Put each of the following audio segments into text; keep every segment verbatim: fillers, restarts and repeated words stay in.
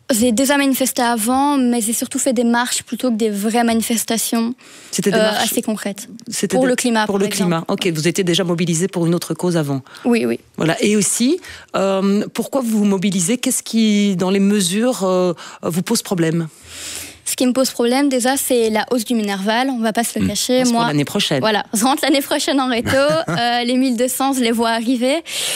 J'ai déjà manifesté avant, mais j'ai surtout fait des marches plutôt que des vraies manifestations. C'était des euh, marches assez concrètes. C'était pour des... le climat, Pour par le exemple. climat. Ok, vous étiez déjà mobilisé pour une autre cause avant. Oui, oui. Voilà. Et aussi, euh, pourquoi vous vous mobilisez? Qu'est-ce qui, dans les mesures, euh, vous pose problème? Ce qui me pose problème, déjà, c'est la hausse du Minerval. On ne va pas se le cacher. Mmh. Moi, pour l'année prochaine. Voilà, je rentre l'année prochaine en réto. euh, les mille deux cents, je les vois arriver.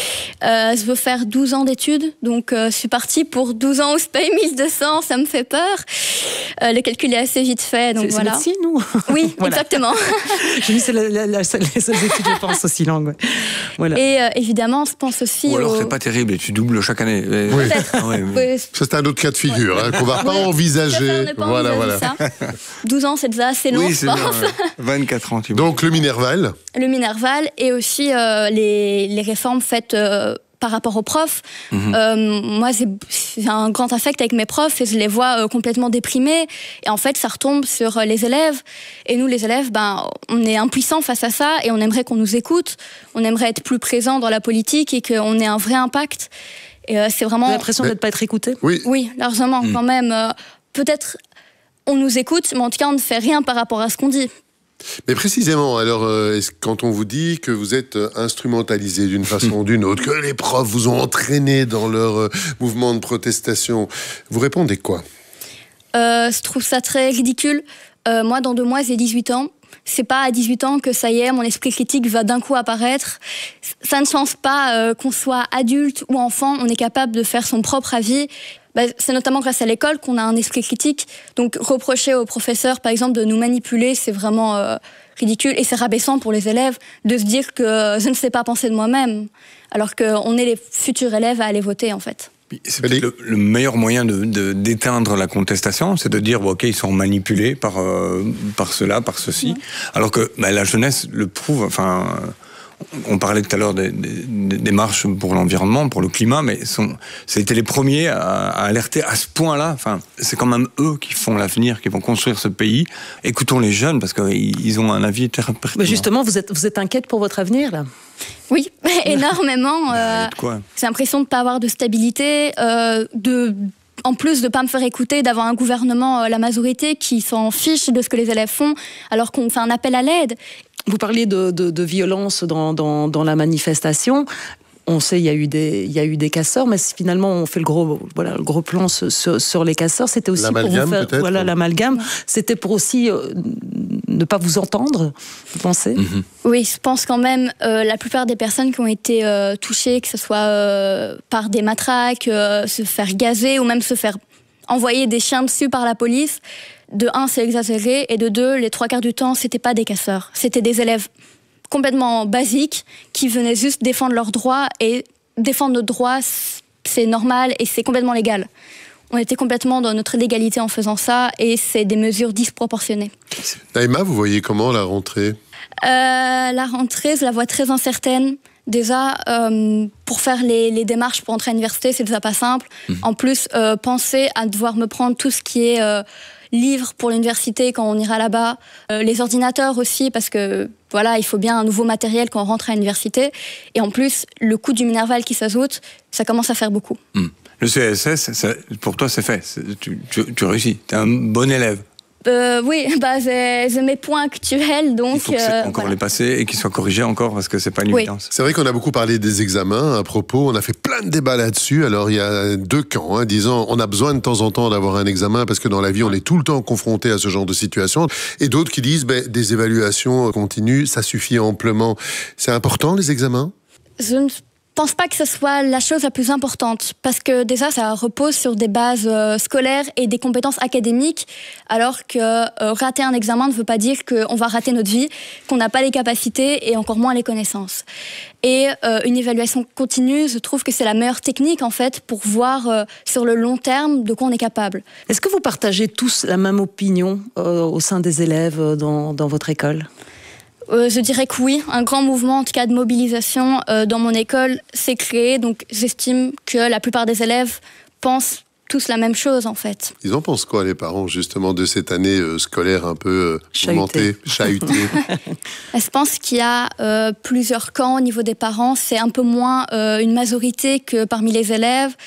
Euh, je veux faire douze ans d'études. Donc, euh, je suis partie pour douze ans où je paye mille deux cents. Ça me fait peur. Euh, le calcul est assez vite fait. Donc c'est, voilà. C'est médecine, ou? Oui, voilà. Exactement. J'ai mis c'est la, la, la, les seules études, je pense, aussi longues. Ouais. Voilà. Et euh, évidemment, je pense aussi. Ou alors, au... c'est pas terrible et tu doubles chaque année. Oui. Ouais, mais... Ça, c'est un autre cas de figure, ouais. hein, qu'on va pas ouais. envisager. Pas voilà, voilà. Ça. douze ans, c'est déjà assez long, oui, je pense. Bien, ouais. vingt-quatre ans, tu vois. Donc, le Minerval. Le Minerval et aussi euh, les, les réformes faites euh, par rapport aux profs. Mm-hmm. Euh, moi, j'ai, j'ai un grand affect avec mes profs et je les vois euh, complètement déprimés. Et en fait, ça retombe sur les élèves. Et nous, les élèves, ben, on est impuissants face à ça et on aimerait qu'on nous écoute. On aimerait être plus présents dans la politique et qu'on ait un vrai impact. Et euh, c'est vraiment... Vous avez l'impression Mais... de ne pas être écouté? Oui. Oui, largement, mm. quand même. Euh, peut-être... On nous écoute, mais en tout cas, on ne fait rien par rapport à ce qu'on dit. Mais précisément, alors, euh, quand on vous dit que vous êtes instrumentalisé d'une façon ou d'une autre, que les profs vous ont entraîné dans leur euh, mouvement de protestation, vous répondez quoi? euh, Je trouve ça très ridicule. Euh, moi, dans deux mois, j'ai dix-huit ans. C'est pas à dix-huit ans que ça y est, mon esprit critique va d'un coup apparaître. Ça ne change pas euh, qu'on soit adulte ou enfant, on est capable de faire son propre avis. Bah, c'est notamment grâce à l'école qu'on a un esprit critique. Donc reprocher aux professeurs, par exemple, de nous manipuler, c'est vraiment euh, ridicule. Et c'est rabaissant pour les élèves de se dire que euh, je ne sais pas penser de moi-même, alors qu'on est les futurs élèves à aller voter, en fait. C'est peut-être le, le meilleur moyen de, de, d'éteindre la contestation, c'est de dire bon, ok, ils sont manipulés par, euh, par cela, par ceci. Ouais. Alors que bah, la jeunesse le prouve, enfin... On parlait tout à l'heure des, des, des marches pour l'environnement, pour le climat, mais sont, c'était les premiers à, à alerter à ce point-là. Enfin, c'est quand même eux qui font l'avenir, qui vont construire ce pays. Écoutons les jeunes, parce qu'ils ont un avis très pertinent. Mais justement, vous êtes, vous êtes inquiète pour votre avenir, là? Oui, énormément. Euh, quoi j'ai l'impression de ne pas avoir de stabilité, euh, de... En plus de ne pas me faire écouter, d'avoir un gouvernement, euh, la majorité, qui s'en fiche de ce que les élèves font, alors qu'on fait un appel à l'aide. Vous parliez de, de, de violence dans, dans, dans la manifestation. On sait il y a eu des il y a eu des casseurs, mais finalement on fait le gros voilà le gros plan sur, sur les casseurs. C'était aussi l'amalgame, pour vous faire voilà l'amalgame. C'était pour aussi euh, ne pas vous entendre. Vous pensez? Mm-hmm. Oui, je pense quand même euh, la plupart des personnes qui ont été euh, touchées, que ce soit euh, par des matraques, euh, se faire gazer ou même se faire envoyer des chiens dessus par la police. De un, c'est exagéré, et de deux, les trois quarts du temps, c'était pas des casseurs, c'était des élèves complètement basiques qui venaient juste défendre leurs droits, et défendre nos droits, c'est normal et c'est complètement légal. On était complètement dans notre légalité en faisant ça, et c'est des mesures disproportionnées. Naïma, vous voyez comment la rentrée? euh, La rentrée, je la vois très incertaine. Déjà, euh, pour faire les, les démarches pour entrer à l'université, c'est déjà pas simple. Mmh. En plus, euh, penser à devoir me prendre tout ce qui est euh, livres pour l'université quand on ira là-bas, euh, les ordinateurs aussi, parce que voilà, il faut bien un nouveau matériel quand on rentre à l'université. Et en plus, le coût du Minerval qui s'ajoute, ça commence à faire beaucoup. Mmh. Le C S S, ça, pour toi, c'est fait. C'est, tu, tu, tu réussis. T'es un bon élève. Euh, oui, bah, j'ai, j'ai mes points actuels, donc... Il faut que c'est euh, encore voilà. les passer et qu'ils soient corrigés encore, parce que c'est pas une oui. évidence. C'est vrai qu'on a beaucoup parlé des examens à propos, on a fait plein de débats là-dessus. Alors il y a deux camps, hein, disant on a besoin de temps en temps d'avoir un examen parce que dans la vie on est tout le temps confronté à ce genre de situation. Et d'autres qui disent ben, des évaluations continues, ça suffit amplement. C'est important les examens? Je ne Je pense pas que ce soit la chose la plus importante, parce que déjà ça repose sur des bases euh, scolaires et des compétences académiques, alors que euh, rater un examen ne veut pas dire qu'on va rater notre vie, qu'on n'a pas les capacités et encore moins les connaissances. Et euh, une évaluation continue, je trouve que c'est la meilleure technique en fait pour voir euh, sur le long terme de quoi on est capable. Est-ce que vous partagez tous la même opinion euh, au sein des élèves euh, dans, dans votre école ? Euh, je dirais que oui, un grand mouvement en tout cas de mobilisation euh, dans mon école s'est créé, donc j'estime que la plupart des élèves pensent tous la même chose en fait. Ils en pensent quoi les parents justement de cette année euh, scolaire un peu euh, mouvementée, chahutée? Je pense qu'il y a euh, plusieurs camps au niveau des parents, c'est un peu moins euh, une majorité que parmi les élèves.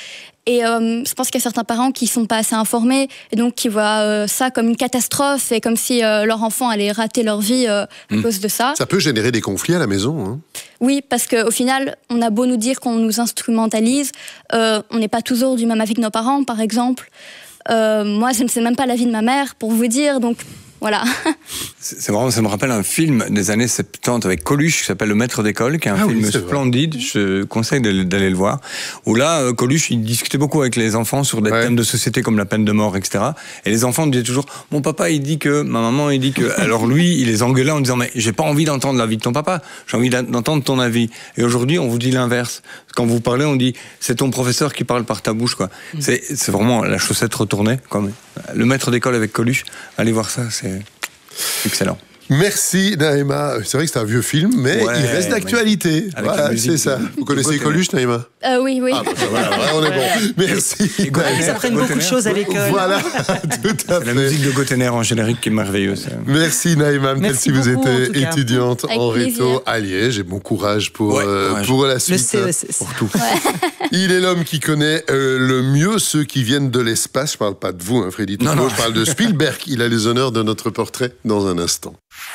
Et euh, je pense qu'il y a certains parents qui sont pas assez informés et donc qui voient euh, ça comme une catastrophe et comme si euh, leur enfant allait rater leur vie euh, à mmh. cause de ça. Ça peut générer des conflits à la maison. Hein. Oui, parce qu'au final, on a beau nous dire qu'on nous instrumentalise, euh, on n'est pas toujours du même avis que nos parents, par exemple. Euh, moi, je ne sais même pas l'avis de ma mère, pour vous dire, donc... Voilà. C'est vraiment, ça me rappelle un film des années soixante-dix avec Coluche qui s'appelle Le Maître d'école, qui est un ah film oui, splendide. Vrai. Je conseille d'aller le voir. Où là, Coluche, il discutait beaucoup avec les enfants sur des ouais. thèmes de société comme la peine de mort, et cetera. Et les enfants disaient toujours, mon papa, il dit que, ma maman, il dit que. Alors lui, il les engueulait en disant, mais j'ai pas envie d'entendre l'avis de ton papa. J'ai envie d'entendre ton avis. Et aujourd'hui, on vous dit l'inverse. Quand vous parlez, on dit, c'est ton professeur qui parle par ta bouche, quoi. Mmh. C'est, c'est vraiment la chaussette retournée, comme Le Maître d'école avec Coluche. Allez voir ça, c'est excellent. Merci Naïma. C'est vrai que c'est un vieux film, mais ouais, il reste d'actualité. Voilà, c'est ça. Vous connaissez Coluche, Naïma ? euh, Oui, oui. Ah, bah, voilà, voilà, on est bon. Merci. Ils apprennent beaucoup de choses à l'école. Voilà, tout à fait. La musique de Gotener en générique qui est merveilleuse. Merci Naïma, même si vous étiez étudiante Avec en plaisir. réto à Liège. Et bon courage pour, ouais, euh, courage. pour la suite. Le C E S S. Pour tout. Ouais. Il est l'homme qui connaît euh, le mieux ceux qui viennent de l'espace. Je parle pas de vous, hein, Freddy. Non, non. Je parle de Spielberg. Il a les honneurs de notre portrait dans un instant.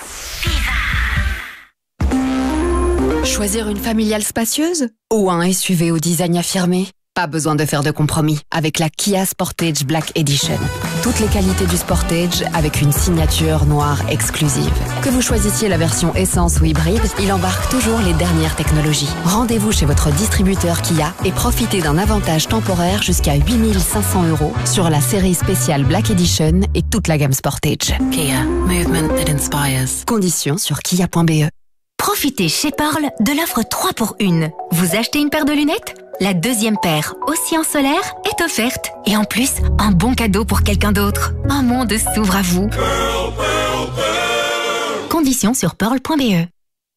Choisir une familiale spacieuse ou un S U V au design affirmé ? Pas besoin de faire de compromis avec la Kia Sportage Black Edition. Toutes les qualités du Sportage avec une signature noire exclusive. Que vous choisissiez la version essence ou hybride, il embarque toujours les dernières technologies. Rendez-vous chez votre distributeur Kia et profitez d'un avantage temporaire jusqu'à huit mille cinq cents euros sur la série spéciale Black Edition et toute la gamme Sportage. Kia, movement that inspires. Conditions sur kia point b e. Profitez chez Pearl de l'offre trois pour un. Vous achetez une paire de lunettes ? La deuxième paire, aussi en solaire, est offerte. Et en plus, un bon cadeau pour quelqu'un d'autre. Un monde s'ouvre à vous. Pearl, Pearl, Pearl. Conditions sur pearl point b e.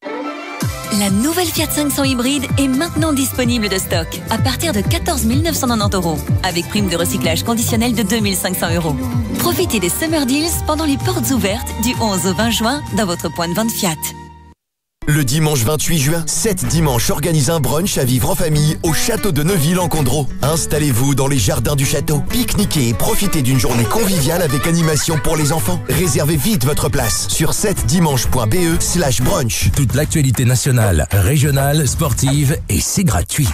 La nouvelle Fiat cinq cents hybride est maintenant disponible de stock à partir de quatorze mille neuf cent quatre-vingt-dix euros avec prime de recyclage conditionnelle de deux mille cinq cents euros. Profitez des Summer Deals pendant les portes ouvertes du onze au vingt juin dans votre point de vente Fiat. Le dimanche vingt-huit juin, sept dimanches organise un brunch à vivre en famille au château de Neuville-en-Condro. Installez-vous dans les jardins du château, pique-niquez et profitez d'une journée conviviale avec animation pour les enfants. Réservez vite votre place sur sept dimanche point b e slash brunch. Toute l'actualité nationale, régionale, sportive et c'est gratuit.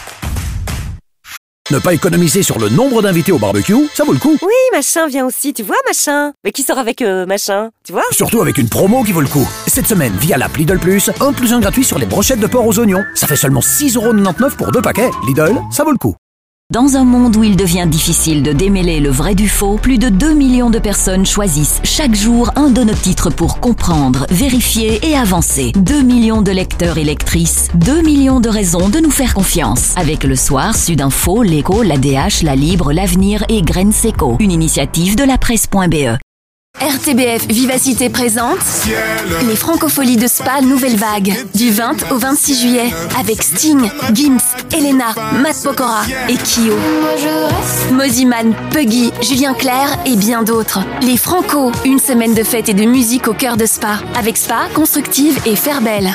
Ne pas économiser sur le nombre d'invités au barbecue, ça vaut le coup. Oui, machin vient aussi, tu vois, machin. Mais qui sort avec euh, machin, tu vois ? Surtout avec une promo qui vaut le coup. Cette semaine, via l'app Lidl Plus, un plus un gratuit sur les brochettes de porc aux oignons. Ça fait seulement six euros quatre-vingt-dix-neuf pour deux paquets. Lidl, ça vaut le coup. Dans un monde où il devient difficile de démêler le vrai du faux, plus de deux millions de personnes choisissent chaque jour un de nos titres pour comprendre, vérifier et avancer. deux millions de lecteurs et lectrices, deux millions de raisons de nous faire confiance. Avec Le Soir, Sudinfo, L'Écho, l'A D H, La Libre, L'Avenir et Graines Seco. Une initiative de la presse point b e. R T B F Vivacité présente les Francopholies de Spa Nouvelle Vague du vingt au vingt-six juillet avec Sting, Gims, Elena, Matt Pokora et Kyo. Moziman, Puggy, Julien Clerc et bien d'autres. Les Franco, une semaine de fête et de musique au cœur de Spa avec Spa, Constructive et Fairbelle.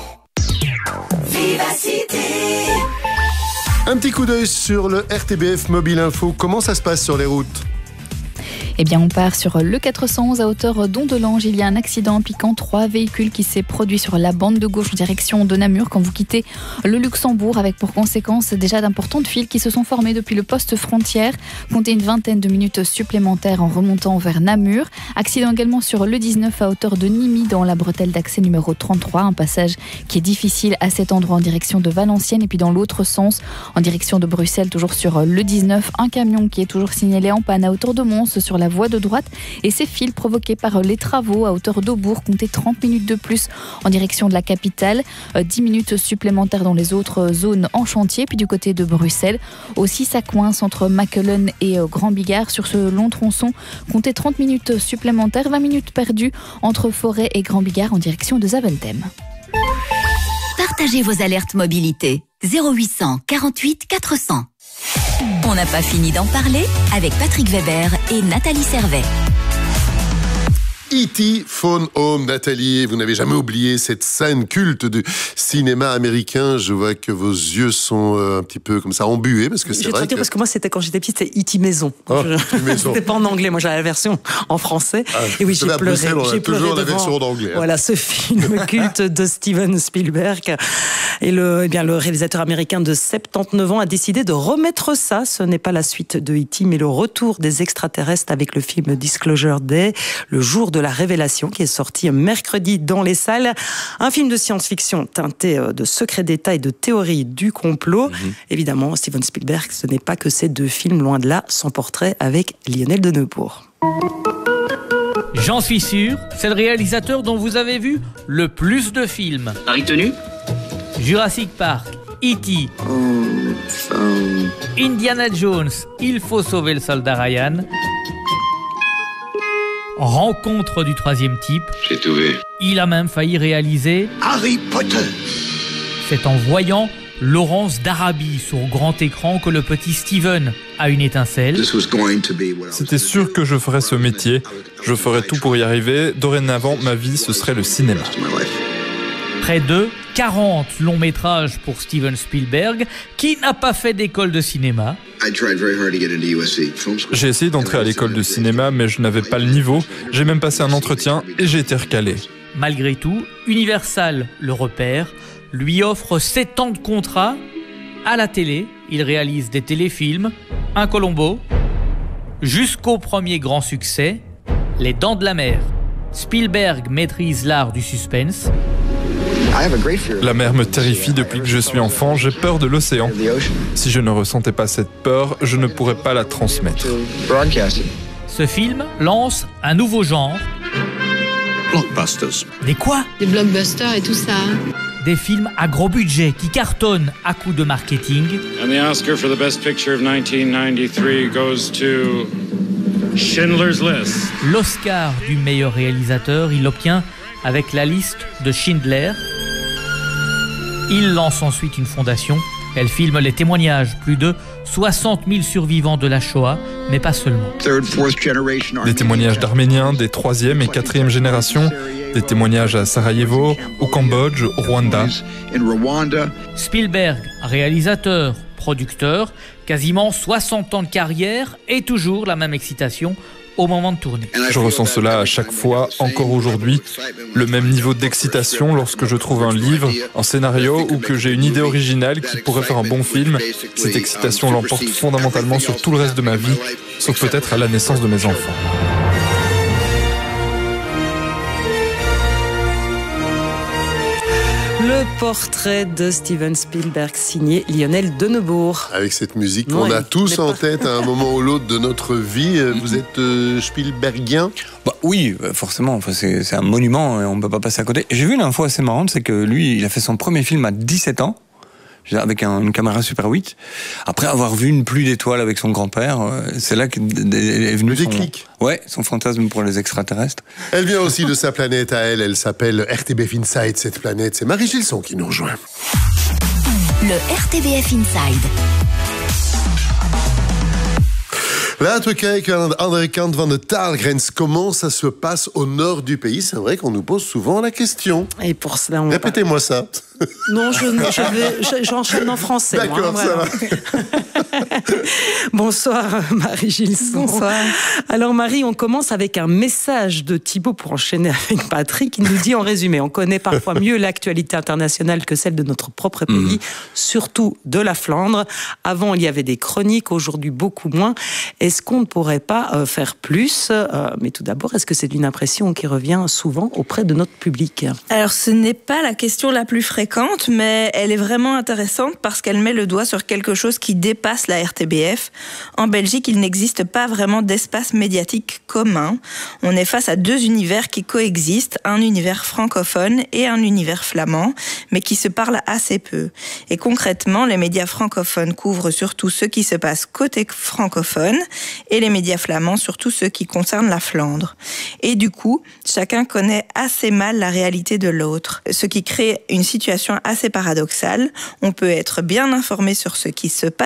Vivacité. Un petit coup d'œil sur le R T B F Mobile Info. Comment ça se passe sur les routes ? Eh bien, on part sur le quatre cent onze à hauteur d'Ondelange. Il y a un accident impliquant trois véhicules qui s'est produit sur la bande de gauche en direction de Namur quand vous quittez le Luxembourg, avec pour conséquence déjà d'importantes files qui se sont formées depuis le poste frontière. Comptez une vingtaine de minutes supplémentaires en remontant vers Namur. Accident également sur le dix-neuf à hauteur de Nîmes dans la bretelle d'accès numéro trente-trois. Un passage qui est difficile à cet endroit en direction de Valenciennes et puis dans l'autre sens en direction de Bruxelles, toujours sur le dix-neuf. Un camion qui est toujours signalé en panne à hauteur de Mons sur la voie de droite et ces files provoquées par les travaux à hauteur d'Aubourg. Comptez trente minutes de plus en direction de la capitale, dix minutes supplémentaires dans les autres zones en chantier. Puis du côté de Bruxelles aussi, ça coince entre Mackelen et Grand Bigard sur ce long tronçon. Comptez trente minutes supplémentaires, vingt minutes perdues entre Forêt et Grand Bigard en direction de Zaventem. Partagez vos alertes mobilité zéro huit cent quarante-huit quatre cents. On n'a pas fini d'en parler avec Patrick Weber et Nathalie Servet. E T Phone Home. Nathalie, vous n'avez jamais oublié cette scène culte du cinéma américain. Je vois que vos yeux sont euh, un petit peu comme ça embués, parce que c'est je vrai te dire que... parce que moi, c'était quand j'étais petite, c'était E T Maison. Oh, je... Maison. C'était pas en anglais, moi j'avais la version en français. Ah, et oui, j'ai à pleuré. Bruxelles, on a j'ai pleuré toujours la devant, version d'anglais. Hein. Voilà, ce film culte de Steven Spielberg. Et le, eh bien, le réalisateur américain de soixante-dix-neuf ans a décidé de remettre ça. Ce n'est pas la suite de E T, mais le retour des extraterrestres avec le film Disclosure Day, le jour de la révélation, qui est sorti mercredi dans les salles. Un film de science-fiction teinté de secrets d'État et de théories du complot. Mmh. Évidemment, Steven Spielberg, ce n'est pas que ces deux films, loin de là, son portrait avec Lionel de Neubourg. J'en suis sûr, c'est le réalisateur dont vous avez vu le plus de films. Paris tenu ? Jurassic Park, E T, oh, oh. Indiana Jones, Il faut sauver le soldat Ryan, Rencontre du troisième type. J'ai tout vu. Il a même failli réaliser Harry Potter. C'est en voyant Laurence d'Arabie sur grand écran que le petit Steven a une étincelle. C'était sûr que je ferais ce métier. Je ferais tout pour y arriver. Dorénavant, ma vie, ce serait le cinéma. Près de quarante longs métrages pour Steven Spielberg, qui n'a pas fait d'école de cinéma. J'ai essayé d'entrer à l'école de cinéma, mais je n'avais pas le niveau. J'ai même passé un entretien et j'ai été recalé. Malgré tout, Universal le repère, lui offre sept ans de contrat. À la télé, il réalise des téléfilms, un Colombo, jusqu'au premier grand succès, Les Dents de la Mer. Spielberg maîtrise l'art du suspense. La mer me terrifie depuis que je suis enfant, j'ai peur de l'océan. Si je ne ressentais pas cette peur, je ne pourrais pas la transmettre. Ce film lance un nouveau genre. Blockbusters. Des quoi ? Des blockbusters et tout ça. Des films à gros budget qui cartonnent à coups de marketing. And the Oscar for the Best Picture of nineteen ninety-three goes to Schindler's List. L'Oscar du meilleur réalisateur, il l'obtient avec La Liste de Schindler. Il lance ensuite une fondation. Elle filme les témoignages, plus de soixante mille survivants de la Shoah, mais pas seulement. Des témoignages d'Arméniens, des troisième et quatrième générations, des témoignages à Sarajevo, au Cambodge, au Rwanda. Spielberg, réalisateur, producteur, quasiment soixante ans de carrière et toujours la même excitation au moment de tourner. Je ressens cela à chaque fois, encore aujourd'hui. Le même niveau d'excitation lorsque je trouve un livre, un scénario ou que j'ai une idée originale qui pourrait faire un bon film. Cette excitation l'emporte fondamentalement sur tout le reste de ma vie, sauf peut-être à la naissance de mes enfants. Le portrait de Steven Spielberg signé Lionel de Neubourg. Avec cette musique qu'on ouais, a tous en pas... tête à un moment ou l'autre de notre vie. Vous êtes euh, Spielbergien ? Bah, oui, forcément. Enfin, c'est, c'est un monument et on ne peut pas passer à côté. J'ai vu une info assez marrante, c'est que lui, il a fait son premier film à dix-sept ans. Avec un, une caméra Super huit. Après avoir vu une pluie d'étoiles avec son grand-père, c'est là qu'est venu le son, déclic. Ouais, son fantasme pour les extraterrestres. Elle vient aussi de sa planète à elle. Elle s'appelle R T B F Inside, cette planète. C'est Marie Gilson qui nous rejoint. Le R T B F Inside. Laten we kijken aan de andere kant van de taalgrens. Comment ça se passe au nord du pays? C'est vrai qu'on nous pose souvent la question. Et pour cela, on Répétez-moi ça. Non, je, je vais, j'enchaîne en français. D'accord, moi, ça va. Bonsoir Marie Gilson. Bonsoir. Alors Marie, on commence avec un message de Thibaut pour enchaîner avec Patrick. Il nous dit en résumé, on connaît parfois mieux l'actualité internationale que celle de notre propre pays, mmh. surtout de la Flandre. Avant, il y avait des chroniques, aujourd'hui beaucoup moins. Est-ce qu'on ne pourrait pas euh, faire plus euh, Mais tout d'abord, est-ce que c'est une impression qui revient souvent auprès de notre public? Alors, ce n'est pas la question la plus fréquente, mais elle est vraiment intéressante parce qu'elle met le doigt sur quelque chose qui dépasse la R T B F. En Belgique, il n'existe pas vraiment d'espace médiatique commun. On est face à deux univers qui coexistent, un univers francophone et un univers flamand, mais qui se parlent assez peu. Et concrètement, les médias francophones couvrent surtout ce qui se passe côté francophone et les médias flamands surtout ce qui concerne la Flandre. Et du coup, chacun connaît assez mal la réalité de l'autre, ce qui crée une situation assez paradoxale. On peut être bien informé sur ce qui se passe à l'étranger,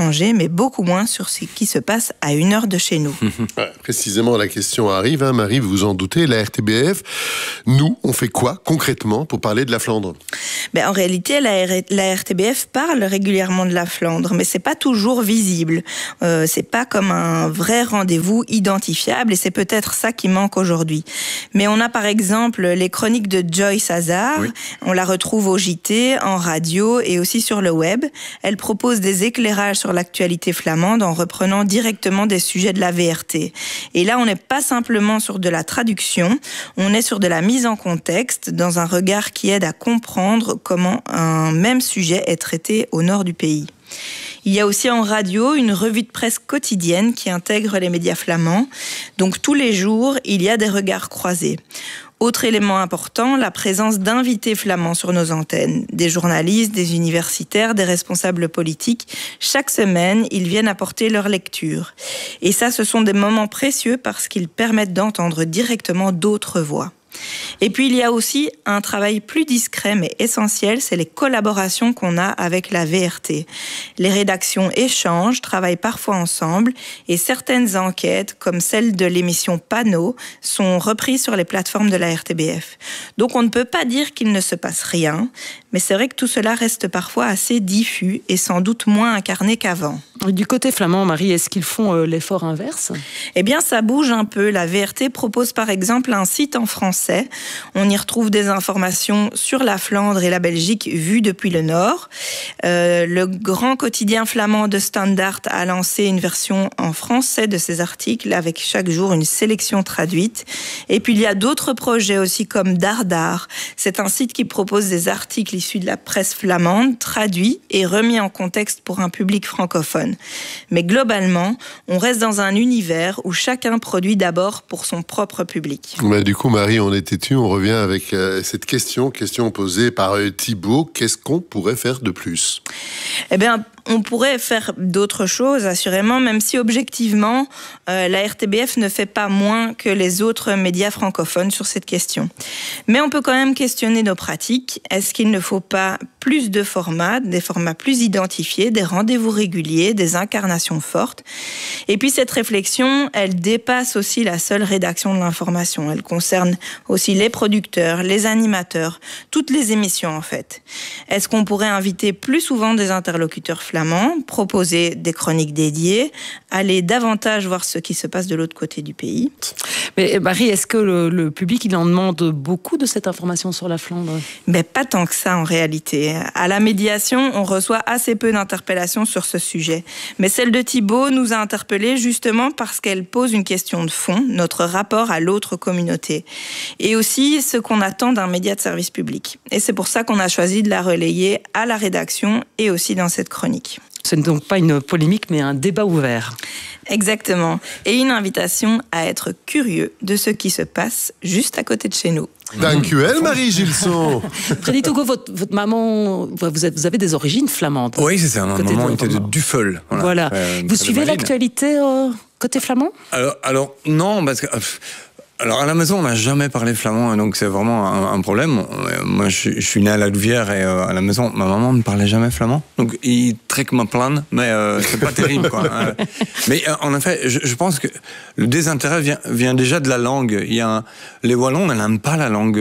l'étranger, mais beaucoup moins sur ce qui se passe à une heure de chez nous. Ouais, précisément, la question arrive, hein, Marie, vous vous en doutez, la R T B F, nous, on fait quoi concrètement pour parler de la Flandre ? Ben, en réalité, la, R- la R T B F parle régulièrement de la Flandre, mais c'est pas toujours visible. Euh, c'est pas comme un vrai rendez-vous identifiable, et c'est peut-être ça qui manque aujourd'hui. Mais on a par exemple les chroniques de Joyce Hazard. Oui. On la retrouve au J T, en radio et aussi sur le web. Elle propose des éclairages sur l'actualité flamande en reprenant directement des sujets de la V R T. Et là, on n'est pas simplement sur de la traduction, on est sur de la mise en contexte, dans un regard qui aide à comprendre comment un même sujet est traité au nord du pays. Il y a aussi en radio une revue de presse quotidienne qui intègre les médias flamands. Donc tous les jours, il y a des regards croisés. Autre élément important, la présence d'invités flamands sur nos antennes. Des journalistes, des universitaires, des responsables politiques. Chaque semaine, ils viennent apporter leur lecture. Et ça, ce sont des moments précieux parce qu'ils permettent d'entendre directement d'autres voix. Et puis il y a aussi un travail plus discret mais essentiel, c'est les collaborations qu'on a avec la V R T. Les rédactions échangent, travaillent parfois ensemble et certaines enquêtes, comme celle de l'émission Panneau, sont reprises sur les plateformes de la R T B F. Donc on ne peut pas dire qu'il ne se passe rien, mais c'est vrai que tout cela reste parfois assez diffus et sans doute moins incarné qu'avant. Du côté flamand, Marie, est-ce qu'ils font euh, l'effort inverse ? Eh bien, ça bouge un peu. La V R T propose par exemple un site en français. On y retrouve des informations sur la Flandre et la Belgique vues depuis le Nord. Euh, le grand quotidien flamand de Standaard a lancé une version en français de ses articles avec chaque jour une sélection traduite. Et puis il y a d'autres projets aussi comme Dardar. C'est un site qui propose des articles issus de la presse flamande, traduits et remis en contexte pour un public francophone. Mais globalement, on reste dans un univers où chacun produit d'abord pour son propre public. Bah, du coup, Marie, on est têtu, on revient avec euh, cette question, question posée par euh, Thibaut. Qu'est-ce qu'on pourrait faire de plus ? Eh bien, on pourrait faire d'autres choses, assurément, même si objectivement, euh, la R T B F ne fait pas moins que les autres médias francophones sur cette question. Mais on peut quand même questionner nos pratiques. Est-ce qu'il ne faut pas plus de formats, des formats plus identifiés, des rendez-vous réguliers, des incarnations fortes ? Et puis cette réflexion, elle dépasse aussi la seule rédaction de l'information. Elle concerne aussi les producteurs, les animateurs, toutes les émissions en fait. Est-ce qu'on pourrait inviter plus souvent des interlocuteurs flamands, proposer des chroniques dédiées, aller davantage voir ce qui se passe de l'autre côté du pays ? Mais Marie, est-ce que le, le public, il en demande beaucoup de cette information sur la Flandre ? Ben, pas tant que ça en réalité. À la médiation, on reçoit assez peu d'interpellations sur ce sujet. Mais celle de Thibaut nous a interpellés justement parce qu'elle pose une question de fond, notre rapport à l'autre communauté. Et aussi ce qu'on attend d'un média de service public. Et c'est pour ça qu'on a choisi de la relayer à la rédaction et aussi dans cette chronique. Ce n'est donc pas une polémique, mais un débat ouvert. Exactement. Et une invitation à être curieux de ce qui se passe juste à côté de chez nous. Dankjewel, Marie Gilson. Freddy Togo, votre, votre maman, vous, êtes, vous avez des origines flamandes. Oui, c'est ça. Ma maman était de Duffel. Voilà. voilà. Euh, vous suivez l'actualité euh, côté flamand ? alors, alors, non, parce que... Euh, Alors à la maison, on n'a jamais parlé flamand, donc c'est vraiment un, un problème. Moi, je, je suis né à la Louvière et euh, à la maison, ma maman ne parlait jamais flamand. Donc il trek ma plane, mais euh, c'est pas terrible, quoi. Mais euh, en effet, je, je pense que le désintérêt vient, vient déjà de la langue. Il y a un, les Wallons n'aiment pas la langue,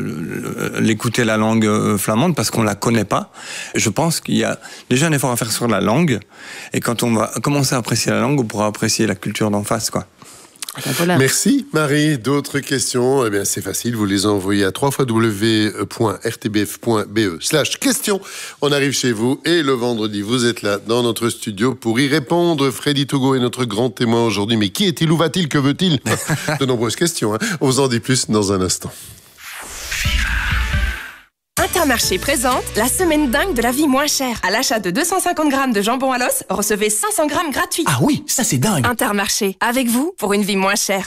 euh, l'écouter la langue euh, flamande parce qu'on la connaît pas. Je pense qu'il y a déjà un effort à faire sur la langue. Et quand on va commencer à apprécier la langue, on pourra apprécier la culture d'en face, quoi. Voilà. Merci Marie. D'autres questions, eh bien c'est facile, vous les envoyez à w w w point r t b f point b e slash question. On arrive chez vous et le vendredi, vous êtes là dans notre studio pour y répondre. Freddy Togo est notre grand témoin aujourd'hui. Mais qui est-il? Où va-t-il? Que veut-il? De nombreuses questions. Hein. On vous en dit plus dans un instant. Intermarché présente la semaine dingue de la vie moins chère. À l'achat de deux cent cinquante grammes de jambon à l'os, recevez cinq cents grammes gratuits. Ah oui, ça c'est dingue. Intermarché, avec vous pour une vie moins chère.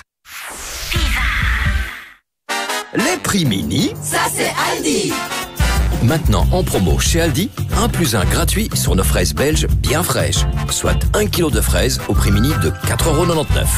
Les prix mini, ça c'est Aldi. Maintenant en promo chez Aldi, un plus un gratuit sur nos fraises belges bien fraîches. Soit un kilo de fraises au prix mini de quatre euros quatre-vingt-dix-neuf.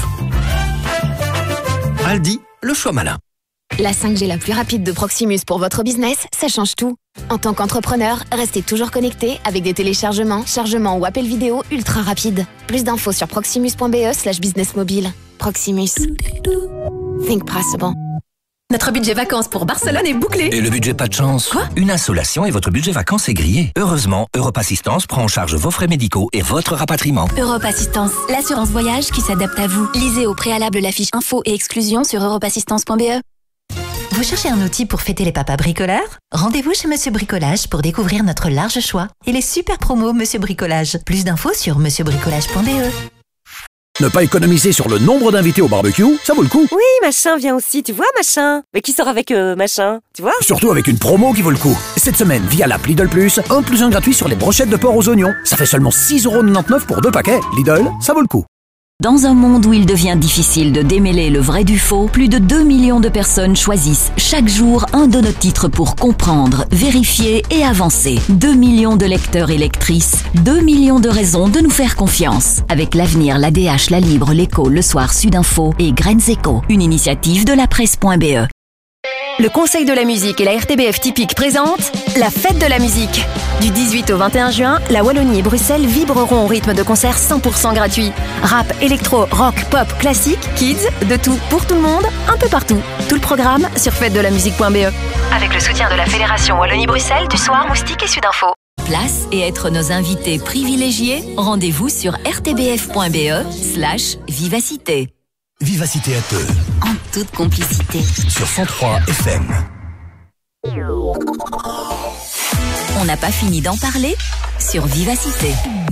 Aldi, le choix malin. La cinq G la plus rapide de Proximus pour votre business, ça change tout. En tant qu'entrepreneur, restez toujours connecté avec des téléchargements, chargements ou appels vidéo ultra rapides. Plus d'infos sur proximus point b e slash business mobile. Proximus. Think possible. Notre budget vacances pour Barcelone est bouclé. Et le budget pas de chance? Quoi? Une insolation et votre budget vacances est grillé. Heureusement, Europe Assistance prend en charge vos frais médicaux et votre rapatriement. Europe Assistance, l'assurance voyage qui s'adapte à vous. Lisez au préalable la fiche info et exclusion sur europe assistance point b e. Vous cherchez un outil pour fêter les papas bricoleurs? Rendez-vous chez Monsieur Bricolage pour découvrir notre large choix et les super promos Monsieur Bricolage. Plus d'infos sur monsieur bricolage point b e. Ne pas économiser sur le nombre d'invités au barbecue, ça vaut le coup. Oui, machin vient aussi, tu vois, machin. Mais qui sort avec euh, machin, tu vois? Surtout avec une promo qui vaut le coup. Cette semaine, via l'app Lidl Plus, un plus un gratuit sur les brochettes de porc aux oignons. Ça fait seulement six euros quatre-vingt-dix-neuf pour deux paquets. Lidl, ça vaut le coup. Dans un monde où il devient difficile de démêler le vrai du faux, plus de deux millions de personnes choisissent chaque jour un de nos titres pour comprendre, vérifier et avancer. deux millions de lecteurs et lectrices, deux millions de raisons de nous faire confiance. Avec l'Avenir, l'A D H, La Libre, l'Écho, Le Soir, Sudinfo et Graines Éco, une initiative de la presse point b e. Le Conseil de la musique et la R T B F Typique présentent la fête de la musique. Du dix-huit au vingt et un juin, la Wallonie et Bruxelles vibreront au rythme de concerts cent pour cent gratuits. Rap, électro, rock, pop, classique, kids, de tout pour tout le monde, un peu partout. Tout le programme sur fête de la musique point b e. Avec le soutien de la Fédération Wallonie-Bruxelles, du Soir, Moustique et Sudinfo. Place et être nos invités privilégiés, rendez-vous sur r t b f point b e slash vivacité. Vivacité à deux. En toute complicité. Sur cent trois F M. On n'a pas fini d'en parler sur Vivacité.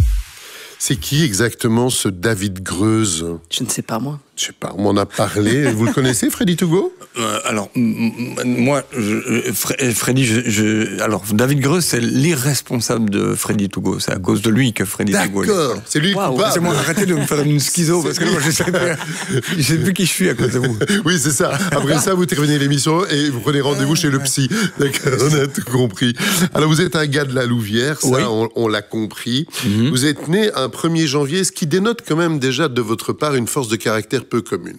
C'est qui exactement ce David Greuze? Je ne sais pas, moi. Je sais pas, on m'en a parlé. Vous le connaissez, Freddy Togo? euh, Alors, moi, je, Freddy, je, je, alors, David Greuze, c'est l'irresponsable de Freddy Togo. C'est à cause de lui que Freddy Togo est. D'accord, c'est lui le wow, coupable. C'est moi, arrêtez de me faire une schizo, parce que moi, je sais plus, je sais plus qui je suis à cause de vous. Oui, c'est ça. Après ça, vous terminez l'émission et vous prenez rendez-vous chez le psy. D'accord, on a tout compris. Alors, vous êtes un gars de la Louvière, ça, oui. on, on l'a compris. Mm-hmm. Vous êtes né un premier janvier, ce qui dénote quand même déjà de votre part une force de caractère peu commune.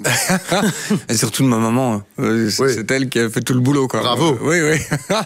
Et surtout de ma maman. Euh, c'est, oui. c'est elle qui a fait tout le boulot, quoi. Bravo. Oui, oui.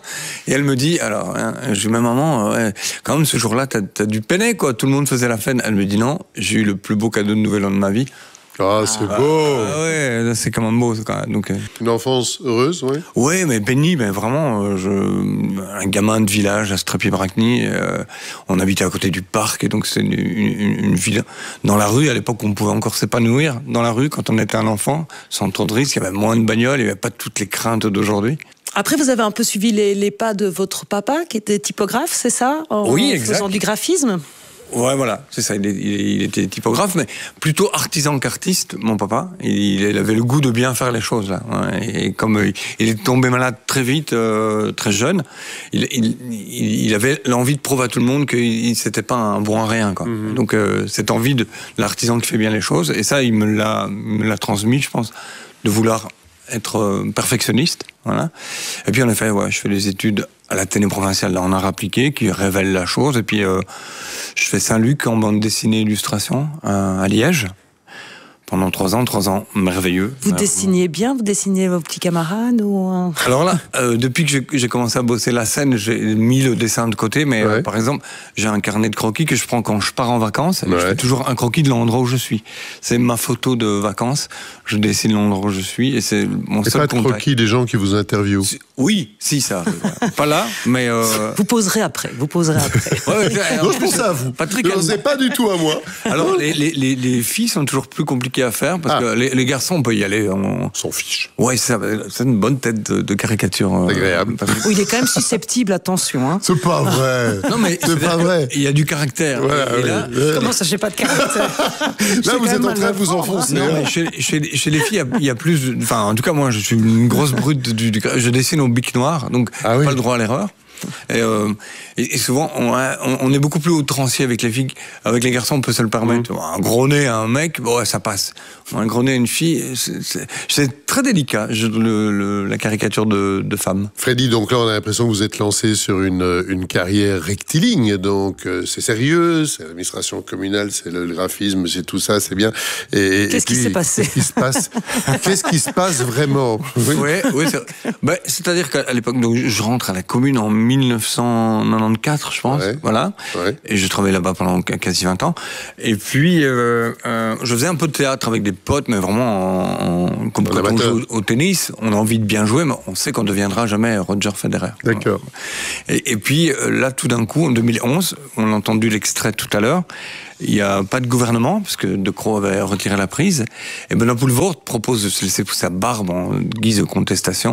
Et elle me dit, alors, hein, je dis, ma maman, ouais, quand même, ce jour-là, t'as, t'as du peiner, quoi. Tout le monde faisait la fête. Elle me dit, non, j'ai eu le plus beau cadeau de Nouvel An de ma vie. Ah, c'est ah, beau. Ah ouais, c'est quand même beau. Quand même. Donc, euh... une enfance heureuse, oui. Oui, mais bénie, mais vraiment, euh, je... un gamin de village à Strapy-Bracny. Euh, on habitait à côté du parc, et donc c'est une, une, une ville dans la rue. À l'époque, on pouvait encore s'épanouir dans la rue quand on était un enfant, sans trop de risques. Il y avait moins de bagnoles, il n'y avait pas toutes les craintes d'aujourd'hui. Après, vous avez un peu suivi les, les pas de votre papa, qui était typographe, c'est ça? En oui, exact. Faisant du graphisme. Ouais, voilà, c'est ça. Il, est, il était typographe, mais plutôt artisan qu'artiste, mon papa. Il, il avait le goût de bien faire les choses, là. Et comme il est tombé malade très vite, euh, très jeune, il, il, il avait l'envie de prouver à tout le monde qu'il c'était pas un bon à rien, quoi. Mm-hmm. Donc, euh, cette envie de l'artisan qui fait bien les choses, et ça, il me l'a, me l'a transmis, je pense, de vouloir être perfectionniste, voilà. Et puis en effet, ouais, je fais des études à l'Athénée provinciale en art appliqué qui révèle la chose. Et puis euh, je fais Saint-Luc en bande dessinée illustration à, à Liège pendant trois ans, trois ans merveilleux. Vous dessiniez bien, vous dessiniez vos petits camarades ou... Alors là, euh, depuis que j'ai, j'ai commencé à bosser la scène, j'ai mis le dessin de côté, mais ouais. euh, par exemple, j'ai un carnet de croquis que je prends quand je pars en vacances, ouais. Je fais toujours un croquis de l'endroit où je suis. C'est ma photo de vacances, je dessine l'endroit où je suis, et c'est mon et seul contact. Pas de croquis des gens qui vous interviewent? Oui, si, ça arrive. Pas là, mais... Euh... Vous poserez après, vous poserez après. Ouais, ouais, non, je pensais à vous. Patrick, je ne pensais pas du tout à moi. Alors, les, les, les, les filles sont toujours plus compliquées à faire, parce ah. que les, les garçons, on peut y aller. On s'en fiche. Ouais, c'est, c'est une bonne tête de, de caricature. Euh, agréable. Oui, il est quand même susceptible, attention. Hein. C'est pas vrai. Non, mais c'est pas vrai. Il y a du caractère. Ouais, et, et là, oui. Comment ça, j'ai pas de caractère? Là, vous êtes en train de vous enfoncer. Non, mais chez, chez, chez les filles, il y, y a plus. Enfin, en tout cas, moi, je suis une grosse brute du. du je dessine au bic noir, donc ah, oui. pas le droit à l'erreur. Et, euh, et, et souvent, on, on, on est beaucoup plus outrancier avec les filles. Avec les garçons, on peut se le permettre. Mmh. Un gros nez à un mec, bon, ouais, ça passe. Un gros nez à une fille, c'est, c'est, c'est très délicat, je, le, le, la caricature de, de femme. Freddy, donc là, on a l'impression que vous êtes lancé sur une, une carrière rectiligne. Donc, euh, c'est sérieux, c'est l'administration communale, c'est le graphisme, c'est tout ça, c'est bien. Et, qu'est-ce et puis, qui s'est passé? Qu'est-ce qui se passe Qu'est-ce qui se passe vraiment? Oui, ouais, ouais, c'est, bah, c'est-à-dire qu'à l'époque, donc, je rentre à la commune en mille neuf cent quatre-vingt-quatorze, je pense. Ouais. Voilà. Ouais. Et je travaillais là-bas pendant quasi vingt ans. Et puis, euh, euh, je faisais un peu de théâtre avec des potes, mais vraiment en, en, comme quand on joue au, au tennis, on a envie de bien jouer, mais on sait qu'on ne deviendra jamais Roger Federer. D'accord. Et, et puis, là, tout d'un coup, en deux mille onze, on a entendu l'extrait tout à l'heure, il n'y a pas de gouvernement, parce que De Croo avait retiré la prise, et Benoît Poelvoorde propose de se laisser pousser sa barbe en guise de contestation.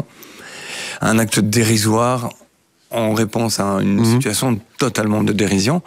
Un acte dérisoire en réponse à une mmh. situation totalement de dérision.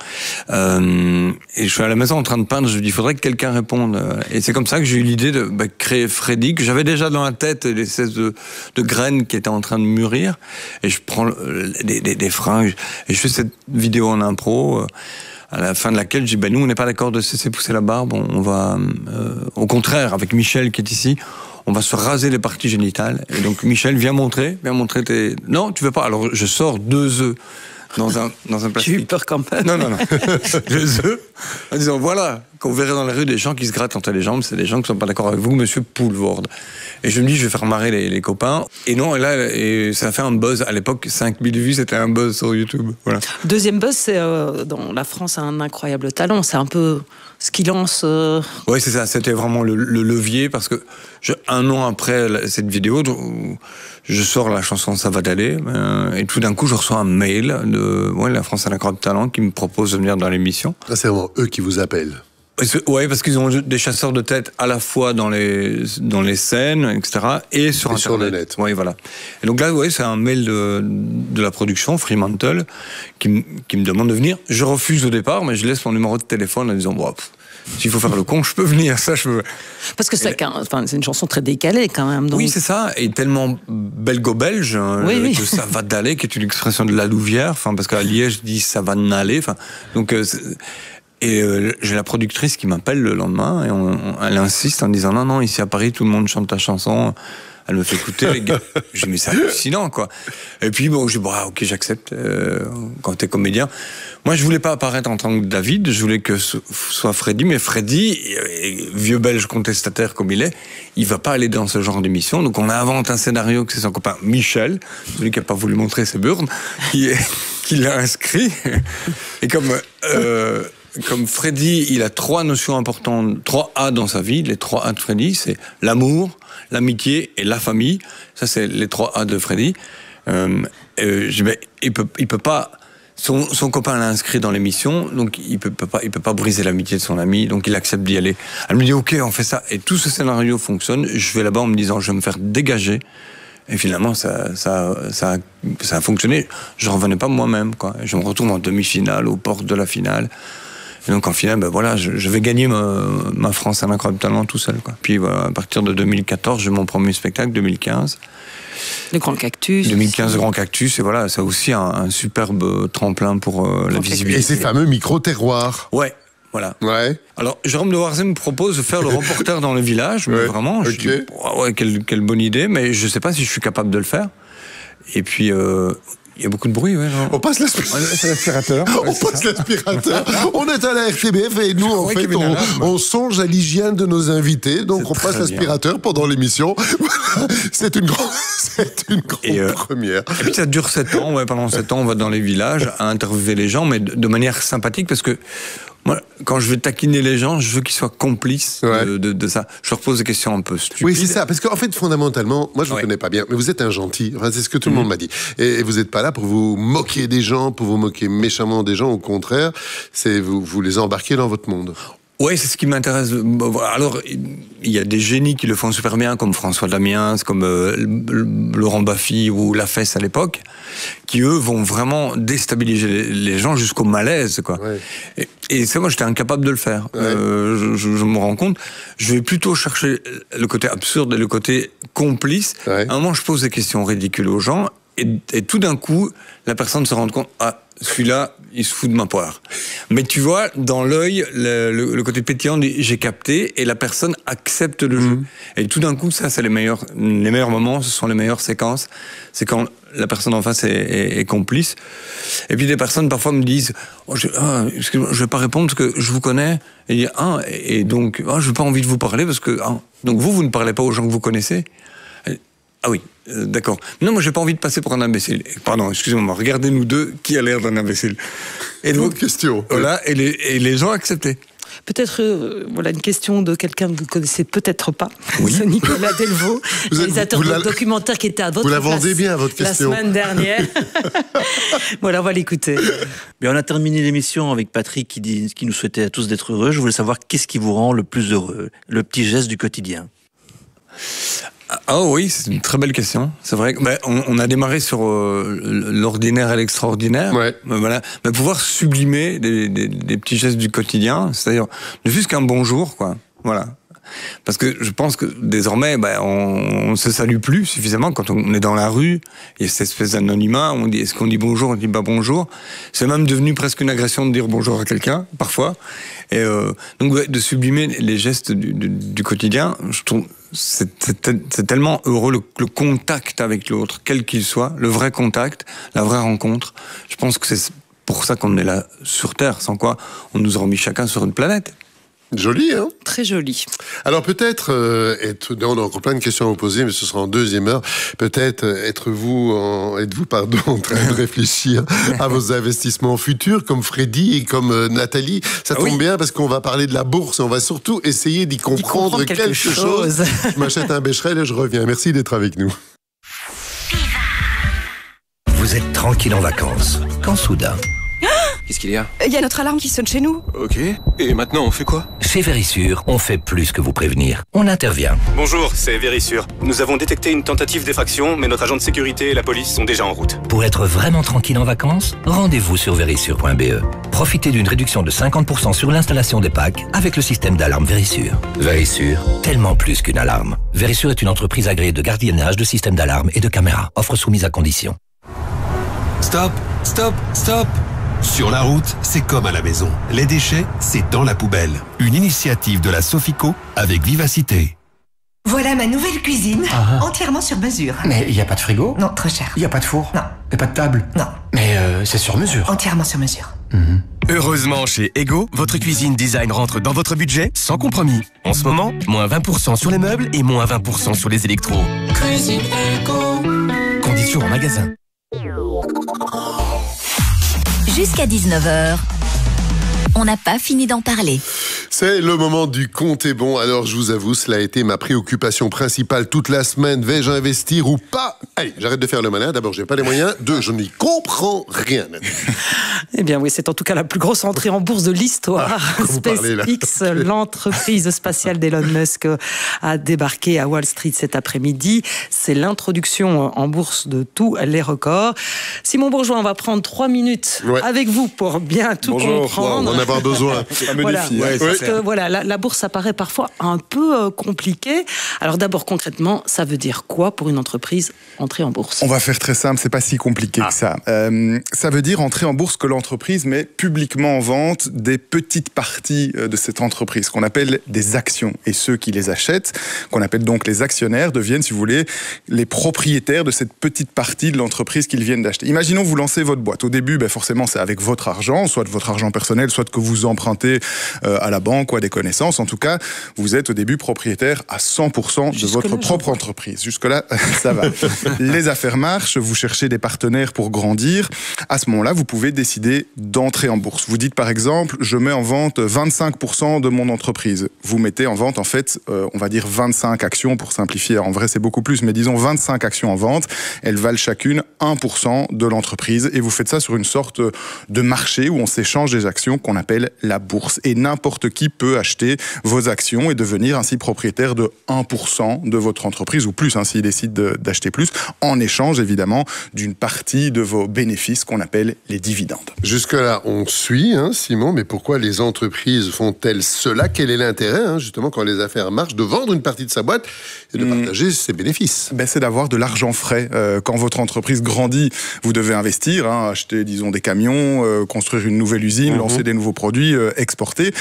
Euh, et je suis à la maison en train de peindre, je me dis, il faudrait que quelqu'un réponde. Et c'est comme ça que j'ai eu l'idée de bah, créer Freddy, que j'avais déjà dans la tête les espèces de, de graines qui étaient en train de mûrir. Et je prends des, des, des fringues, et je fais cette vidéo en impro, à la fin de laquelle je dis, ben nous, on n'est pas d'accord de se laisser pousser la barbe, on, on va, euh, au contraire, avec Michel qui est ici, on va se raser les parties génitales. Et donc Michel, viens montrer, viens montrer tes... Non, tu veux pas. Alors je sors deux œufs dans un, dans un plastique. J'ai eu peur quand même. Non, non, non. Deux œufs, en disant, voilà, qu'on verrait dans la rue des gens qui se grattent entre les jambes, c'est des gens qui ne sont pas d'accord avec vous, monsieur Poelvoorde. Et je me dis, je vais faire marrer les, les copains. Et non, et là, et ça a fait un buzz. À l'époque, cinq mille vues, c'était un buzz sur YouTube. Voilà. Deuxième buzz, c'est euh, dans la France a un incroyable talent. C'est un peu ce qui lance... Euh... Oui, c'est ça. C'était vraiment le, le levier, parce que je, un an après cette vidéo, je sors la chanson Ça va d'aller, euh, et tout d'un coup, je reçois un mail de ouais, la France a un incroyable talent qui me propose de venir dans l'émission. Ah, c'est vraiment eux qui vous appellent. Oui, parce qu'ils ont des chasseurs de tête à la fois dans les, dans les scènes, et cetera, et sur et Internet. Sur le net. Oui, voilà. Et donc là, oui, c'est un mail de, de la production, Fremantle, qui, qui me demande de venir. Je refuse au départ, mais je laisse mon numéro de téléphone en disant, bon, pff, s'il faut faire le con, je peux venir, ça, je peux. Parce que c'est, et, enfin, c'est une chanson très décalée, quand même. Donc... Oui, c'est ça, et tellement belgo-belge, oui, euh, oui. que ça va d'aller, qui est une expression de la Louvière, enfin, parce qu'à Liège, dit ça va n'aller, enfin, donc, euh, et euh, j'ai la productrice qui m'appelle le lendemain, et on, on, elle insiste en disant, non, non, ici à Paris, tout le monde chante ta chanson. Elle me fait écouter, les gars. J'ai dit, mais c'est hallucinant, quoi. Et puis, bon, j'ai dit, bon, ah, ok, j'accepte, euh, quand t'es comédien. Moi, je voulais pas apparaître en tant que David, je voulais que ce soit Freddy, mais Freddy, vieux belge contestataire comme il est, il va pas aller dans ce genre d'émission. Donc, on invente un scénario que c'est son copain Michel, celui qui a pas voulu montrer ses burnes, qui, qui l'a inscrit. Et comme, euh, comme Freddy, il a trois notions importantes, trois A dans sa vie. Les trois A de Freddy, c'est l'amour, l'amitié et la famille. Ça, c'est les trois A de Freddy. Euh, euh, je, mais, il peut, il peut pas. Son, son copain l'a inscrit dans l'émission, donc il peut, peut pas, il peut pas briser l'amitié de son ami, donc il accepte d'y aller. Elle me dit, ok, on fait ça. Et tout ce scénario fonctionne. Je vais là-bas en me disant, je vais me faire dégager. Et finalement, ça, ça, ça, ça a fonctionné. Je revenais pas moi-même, quoi. Je me retrouve en demi-finale, aux portes de la finale. Et donc en finale, ben voilà, je, je vais gagner ma, ma France à l'incroyable talent tout seul, quoi. Puis voilà, à partir de deux mille quatorze, j'ai mon premier spectacle, deux mille quinze. Le Grand Cactus. deux mille quinze, le Grand Cactus, et voilà, c'est aussi un, un superbe tremplin pour euh, la visibilité. Et ces fameux micro-terroirs. Ouais. Voilà. Ouais. Alors, Jérôme de Warzem me propose de faire le reporter dans le village, mais ouais. vraiment, okay. je dis, oh, ouais, quelle, quelle bonne idée, mais je sais pas si je suis capable de le faire. Et puis, euh, il y a beaucoup de bruit, ouais. Non. On passe l'aspirateur. On passe l'aspirateur. On est à la R T B F et nous, en ouais, fait, on, on songe à l'hygiène de nos invités. Donc, c'est on passe l'aspirateur bien. Pendant l'émission. Voilà. C'est une grande, c'est une grande et euh, première. Et puis, ça dure sept ans. Ouais, pendant sept ans, on va dans les villages à interviewer les gens, mais de, de manière sympathique, parce que moi, quand je vais taquiner les gens, je veux qu'ils soient complices ouais. de, de, de ça. Je leur pose des questions un peu stupides. Oui, c'est ça. Parce qu'en fait, fondamentalement, moi, je ne ouais. vous connais pas bien, mais vous êtes un gentil. Enfin, c'est ce que tout mmh. le monde m'a dit. Et, et vous n'êtes pas là pour vous moquer des gens, pour vous moquer méchamment des gens. Au contraire, c'est vous, vous les embarquez dans votre monde. Oui, c'est ce qui m'intéresse. Alors, il y a des génies qui le font super bien, comme François Damiens, comme euh, Laurent Baffy ou Lafesse à l'époque, qui, eux, vont vraiment déstabiliser les gens jusqu'au malaise, quoi. Ouais. Et, et ça, moi, j'étais incapable de le faire. Ouais. Euh, je, je, je me rends compte. Je vais plutôt chercher le côté absurde et le côté complice. Ouais. À un moment, je pose des questions ridicules aux gens, et, et tout d'un coup, la personne se rend compte, ah, celui-là, il se fout de ma poire. Mais tu vois, dans l'œil, le, le, le côté pétillant, j'ai capté, et la personne accepte le mmh. jeu. Et tout d'un coup, ça, c'est les meilleurs, les meilleurs moments, ce sont les meilleures séquences. C'est quand la personne en face est, est, est complice. Et puis des personnes, parfois, me disent, oh, je, ah, excusez-moi, je vais pas répondre parce que je vous connais. Et, ah, et donc, ah, je n'ai pas envie de vous parler parce que, ah, donc vous, vous ne parlez pas aux gens que vous connaissez. Ah oui, euh, d'accord. Non, moi, j'ai pas envie de passer pour un imbécile. Pardon, excusez-moi, regardez-nous deux, qui a l'air d'un imbécile? Et donc, question. Voilà, et les, et les gens acceptaient. Peut-être, euh, voilà, une question de quelqu'un que vous ne connaissez peut-être pas. Oui. C'est Nicolas Delvaux, réalisateur de documentaire qui était à votre Vous la place vendez bien, votre question. la semaine dernière. Voilà, on va l'écouter. Bien, on a terminé l'émission avec Patrick qui, dit, qui nous souhaitait à tous d'être heureux. Je voulais savoir qu'est-ce qui vous rend le plus heureux, le petit geste du quotidien. Ah oui, c'est une très belle question. C'est vrai que ben, on, on a démarré sur euh, l'ordinaire et l'extraordinaire. Ouais. Ben, voilà, ben, pouvoir sublimer des, des, des petits gestes du quotidien, c'est-à-dire ne juste qu'un bonjour, quoi. Voilà. Parce que je pense que désormais, ben, on ne se salue plus suffisamment quand on est dans la rue. Il y a cette espèce d'anonymat. On dit, est-ce qu'on dit bonjour, on dit pas bonjour. C'est même devenu presque une agression de dire bonjour à quelqu'un, parfois. Et euh, donc, ouais, de sublimer les gestes du, du, du quotidien, je trouve, c'est, c'est, c'est tellement heureux le, le contact avec l'autre, quel qu'il soit, le vrai contact, la vraie rencontre. Je pense que c'est pour ça qu'on est là sur Terre, sans quoi on nous aurait mis chacun sur une planète. Joli, hein? Très joli. Alors peut-être, euh, être, on a encore plein de questions à vous poser, mais ce sera en deuxième heure. Peut-être euh, êtes-vous, en, êtes-vous pardon, en train de réfléchir à vos investissements futurs, comme Freddy et comme euh, Nathalie. Ça tombe oui. bien parce qu'on va parler de la bourse et on va surtout essayer d'y comprendre, d'y comprendre quelque, quelque chose. chose. Je m'achète un Becherel et je reviens. Merci d'être avec nous. Vous êtes tranquille en vacances, quand soudain... Qu'est-ce qu'il y a? Il y a notre alarme qui sonne chez nous. Ok. Et maintenant, on fait quoi? Chez Vérissure, on fait plus que vous prévenir. On intervient. Bonjour, c'est Vérissure. Nous avons détecté une tentative d'effraction, mais notre agent de sécurité et la police sont déjà en route. Pour être vraiment tranquille en vacances, rendez-vous sur vérissure point b e. Profitez d'une réduction de cinquante pour cent sur l'installation des packs avec le système d'alarme Vérissure. Vérissure, tellement plus qu'une alarme. Vérissure est une entreprise agréée de gardiennage, de système d'alarme et de caméras. Offre soumise à condition. Stop, stop, stop! Sur la route, c'est comme à la maison. Les déchets, c'est dans la poubelle. Une initiative de la Sofico avec vivacité. Voilà ma nouvelle cuisine, Ah. entièrement sur mesure. Mais il n'y a pas de frigo? Non, trop cher. Il n'y a pas de four? Non. Et pas de table? Non. Mais euh, c'est sur mesure. Entièrement sur mesure. Mmh. Heureusement, chez Ego, votre cuisine design rentre dans votre budget sans compromis. En ce moment, moins vingt pour cent sur les meubles et moins vingt pour cent sur les électros. Cuisine Ego. Conditions en magasin. Jusqu'à dix-neuf heures, on n'a pas fini d'en parler. C'est le moment du compte est bon. Alors, je vous avoue, cela a été ma préoccupation principale toute la semaine. Vais-je investir ou pas? Allez, j'arrête de faire le malin. D'abord, j'ai pas les moyens. Deux, je n'y comprends rien. Eh bien oui, c'est en tout cas la plus grosse entrée en bourse de l'histoire. Ah, SpaceX, l'entreprise spatiale d'Elon Musk, a débarqué à Wall Street cet après-midi. C'est l'introduction en bourse de tous les records. Simon Bourgeois, on va prendre trois minutes ouais. avec vous pour bien tout Bonjour, comprendre. On va en avoir besoin. Voilà, ouais, parce que voilà, la, la bourse, ça paraît parfois un peu euh, compliqué. Alors d'abord, concrètement, ça veut dire quoi pour une entreprise entrer en bourse? On va faire très simple, c'est pas si compliqué ah. que ça. Euh, ça veut dire entrer en bourse que l'entreprise met publiquement en vente des petites parties de cette entreprise, qu'on appelle des actions. Et ceux qui les achètent, qu'on appelle donc les actionnaires, deviennent, si vous voulez, les propriétaires de cette petite partie de l'entreprise qu'ils viennent d'acheter. Imaginons que vous lancez votre boîte. Au début, ben forcément, c'est avec votre argent, soit de votre argent personnel, soit que vous empruntez euh, à la banque ou à des connaissances. En tout cas, vous êtes au début propriétaire à cent pour cent de Jusque votre là, propre entreprise. Jusque-là, ça va. Les affaires marchent, vous cherchez des partenaires pour grandir. À ce moment-là, vous pouvez décider d'entrer en bourse. Vous dites par exemple, je mets en vente vingt-cinq pour cent de mon entreprise. Vous mettez en vente, en fait, euh, on va dire vingt-cinq actions pour simplifier. En vrai, c'est beaucoup plus, mais disons vingt-cinq actions en vente. Elles valent chacune un pour cent de l'entreprise. Et vous faites ça sur une sorte de marché où on s'échange des actions qu'on appelle la bourse. Et n'importe qui peut acheter vos actions et devenir ainsi propriétaire de un pour cent de votre entreprise, ou plus, hein, s'il décide de, d'acheter plus, en échange, évidemment, d'une partie de vos bénéfices qu'on appelle les dividendes. Jusque-là, on suit, hein, Simon, mais pourquoi les entreprises font-elles cela? Quel est l'intérêt, hein, justement, quand les affaires marchent, de vendre une partie de sa boîte et de mmh. partager ses bénéfices? Ben, c'est d'avoir de l'argent frais. Euh, quand votre entreprise grandit, vous devez investir, hein, acheter, disons, des camions, euh, construire une nouvelle usine, mmh. lancer des nouveaux produits, euh, exporter. Pour ça,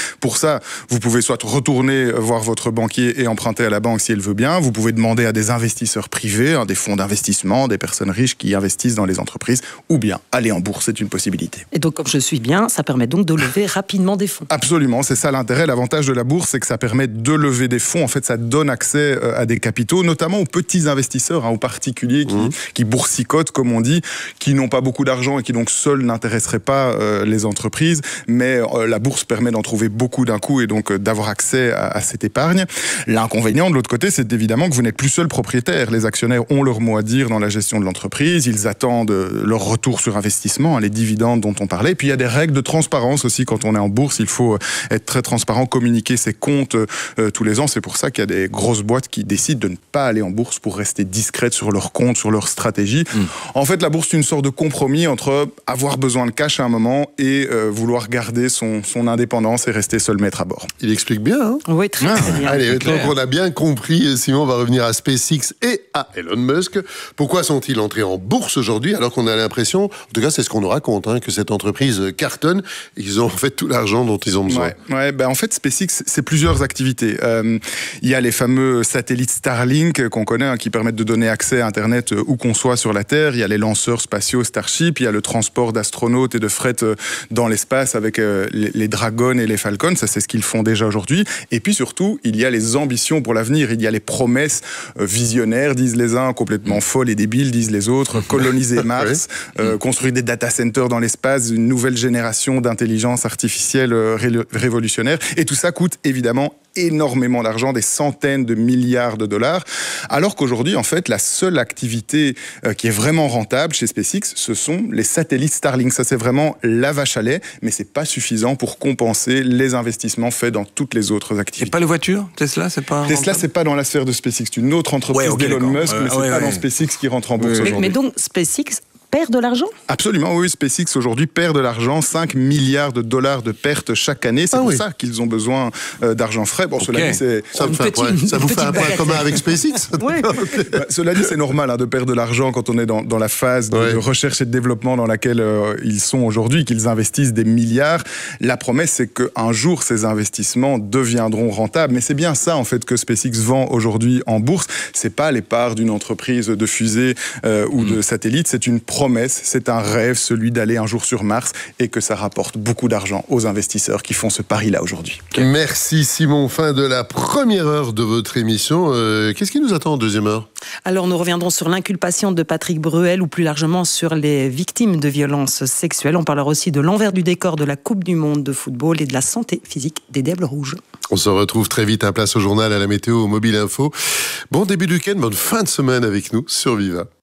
ça, vous pouvez soit retourner voir votre banquier et emprunter à la banque si elle veut bien. Vous pouvez demander à des investisseurs privés, hein, des fonds d'investissement, des personnes riches qui investissent dans les entreprises, ou bien aller en bourse, c'est une possibilité. Et donc, comme je suis bien, ça permet donc de lever rapidement des fonds. Absolument, c'est ça l'intérêt. L'avantage de la bourse, c'est que ça permet de lever des fonds. En fait, ça donne accès à des capitaux, notamment aux petits investisseurs, hein, aux particuliers qui, mmh. qui boursicotent, comme on dit, qui n'ont pas beaucoup d'argent et qui donc seuls n'intéresseraient pas euh, les entreprises. Mais euh, la bourse permet d'en trouver beaucoup d'un coup et donc euh, d'avoir accès à, à cette épargne. L'inconvénient, de l'autre côté, c'est évidemment que vous n'êtes plus seul propriétaire. Les actionnaires ont leur mot à dire dans la gestion de l'entreprise. Ils attendent leur retour sur investissement, hein, les dividendes dont on parlait. Et puis, il y a des règles de transparence aussi. Quand on est en bourse, il faut être très transparent, communiquer ses comptes euh, tous les ans. C'est pour ça qu'il y a des grosses boîtes qui décident de ne pas aller en bourse pour rester discrètes sur leurs comptes, sur leur stratégie. Mmh. En fait, la bourse, c'est une sorte de compromis entre avoir besoin de cash à un moment et euh, vouloir garder son, son indépendance et rester seul maître à bord. Il explique bien, hein? Oui, très, ah, très bien. Allez, maintenant qu'on a bien compris, Simon va revenir à SpaceX et à Elon Musk. Pourquoi sont-ils entrés en bourse aujourd'hui alors qu'on a l'impression, en tout cas c'est ce qu'on nous raconte, hein, que cette entreprise cartonne et qu'ils ont en fait tout l'argent dont ils ont besoin. Ouais, ouais, ben en fait SpaceX, c'est plusieurs activités. Euh, il y a les fameux satellites Starlink qu'on connaît, hein, qui permettent de donner accès à Internet où qu'on soit sur la Terre. Il y a les lanceurs spatiaux Starship, il y a le transport d'astronautes et de fret dans l'espace avec euh, les, les Dragon et les Falcon. Ça, c'est ce qu'ils font déjà aujourd'hui. Et puis surtout, il y a les ambitions pour l'avenir. Il y a les promesses euh, visionnaires, disent les uns, complètement folles et débiles, disent les autres. Coloniser Mars, oui. euh, construire des data centers dans l'espace, une nouvelle génération d'intelligence artificielle euh, ré- révolutionnaire. Et tout ça coûte évidemment énormément d'argent, des centaines de milliards de dollars, alors qu'aujourd'hui, en fait, la seule activité euh, qui est vraiment rentable chez SpaceX, ce sont les satellites Starlink. Ça, c'est vraiment la vache à lait, mais c'est pas suffisant pour compenser les investissements faits dans toutes les autres activités. Et pas les voitures, Tesla, c'est pas Tesla, rentable. c'est pas dans la sphère de SpaceX. C'est une autre entreprise ouais, okay, d'Elon d'accord. Musk, euh, mais c'est ouais, pas ouais. dans SpaceX qui rentre en bourse oui, aujourd'hui. Mais donc, SpaceX perd de l'argent ? Absolument, oui. SpaceX aujourd'hui perd de l'argent, cinq milliards de dollars de pertes chaque année. C'est ah, pour oui. ça qu'ils ont besoin euh, d'argent frais. Bon, okay. cela dit, c'est... Ça, me fait petit, ça vous fait un point commun avec SpaceX. Oui. okay. bah, cela dit, c'est normal hein, de perdre de l'argent quand on est dans, dans la phase de, ouais. de recherche et de développement dans laquelle euh, ils sont aujourd'hui, qu'ils investissent des milliards. La promesse, c'est qu'un jour, ces investissements deviendront rentables. Mais c'est bien ça, en fait, que SpaceX vend aujourd'hui en bourse. C'est pas les parts d'une entreprise de fusée euh, ou mmh. de satellite. C'est une promesse, c'est un rêve, celui d'aller un jour sur Mars et que ça rapporte beaucoup d'argent aux investisseurs qui font ce pari-là aujourd'hui. Merci Simon. Fin de la première heure de votre émission. Euh, qu'est-ce qui nous attend en deuxième heure ? Alors nous reviendrons sur l'inculpation de Patrick Bruel ou plus largement sur les victimes de violences sexuelles. On parlera aussi de l'envers du décor de la Coupe du Monde de football et de la santé physique des Diables Rouges. On se retrouve très vite à Place au Journal, à la météo, au Mobile Info. Bon début du week-end, bonne fin de semaine avec nous sur Viva.